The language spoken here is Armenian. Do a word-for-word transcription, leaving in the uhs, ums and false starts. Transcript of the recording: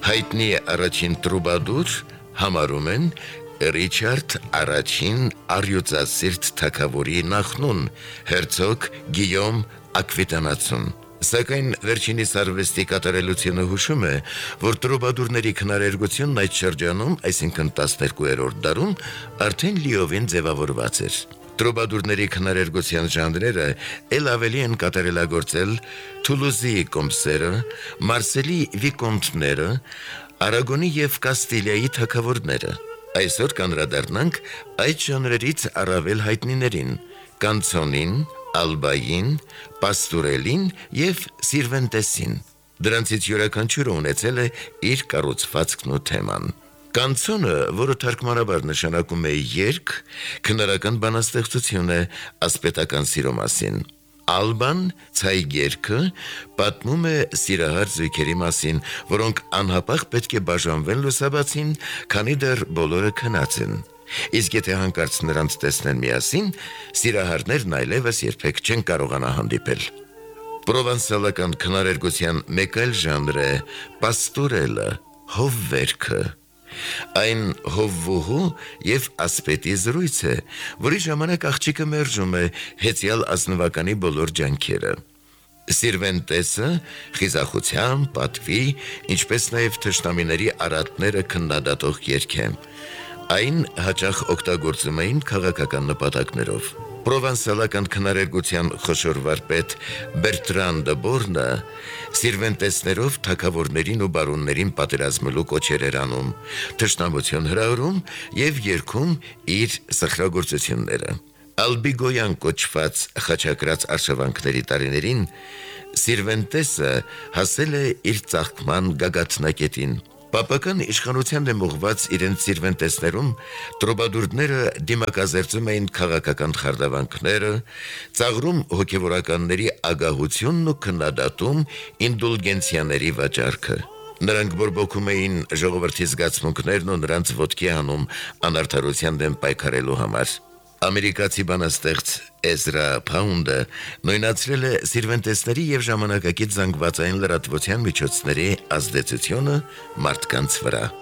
Հայտնի առաջին տրուբադուր համարում են Ռիչարդ առաջին արյուծասիրտ թագավորի նախնուն, հերցոգ Գիյոմ Ակվիտանացուն։ Սակայն վերջինիս արվեստի կատարելությունը հուշում է, որ տրուբադուրների քնարերգությունն այդ շրջանում, այսինքն տասներկուերորդ դարում, արդեն լիովին ձևավորված էր։ Տրուբադուրների քնարերգության ժանրերը էլ ավելի են կատարելագործել Թուլուզի կոմսերը, Մարսելի վիկոնտները, Արագոնի և Կաստիլիայի թագավորները։ Այսօր կանդրադառնանք այդ ժանրերից առավել հայտնիներին՝ կանցոնին, ալբային, պաստուրելին և սիրվենտեսին։ Դրանցից յուրաքանչյուրը ունեցել է իր կառուցվածքն ու թեման։ Կանցոնը, որը թարգմանաբար նշանակում է երգ, քնարական բանաստեղծություն է ասպետական սիրո մասին։ Ալբան, ցայգ երգը, պատմում է սիրահար զույգերի մասին, որոնք անհապաղ պետք է բաժանվեն լուսաբացին, քանի դեռ բոլորը քնած են։ Իսկ եթե հանկարծ նրանց տեսնեն միասին, սիրահարներն այլևս երբեք չեն կարողանա հանդիպել։ Պրովանսալական քնարերգության մեկ այլ ժանր է պաստուրելը, հովվերքը։ Այն հովվուհու և ասպետի զրույց է, որի ժամանակ աղջիկը մերժում է հեծյալ ազնվականի բոլոր ջանքերը։ Սիրվենտեսը խիզախության, պատվի, ինչպես նաև թշնամիների արատները քննադատող երգ է։ Այն հաճախ օգտագործում էին քաղաքական նպատակներով։ Պրովանսալական քնարերգության խոշոր վարպետ Բերտրան դը Բորնը սիրվենտեսներով թագավորներին ու բարոններին պատերազմելու կոչեր էր անում, թշնամություն հրահրում և երգում իր սխրագործությունները։ Ալբիգոյան կոչված խաչակրաց արշավանքների տարիներին Սիրվենտեսը հասել է իր ծաղկման գագաթնակետին։ Պապական իշխանության դեմ ուղղված իրենց սիրվենտեսներում տրուբադուրները դիմակազերծում էին քաղաքական խարդավանքները, ծաղրում հոգևորականների ագահությունն ու քննադատում ինդուլգենցիաների վաճառքը։ Նրանք բորբոքում էին ժողովրդի զգացմունքներն ու նրանց ոտքի հանում անարդարության դեմ պայքարելու համար։ Ամերիկացի բանաստեղծ Էզրա Փաունդը նույնացրել է սիրվենտեսների և ժամանակակից զանգվածային լրատվության միջոցների ազդեցությունը մարդկանց վրա։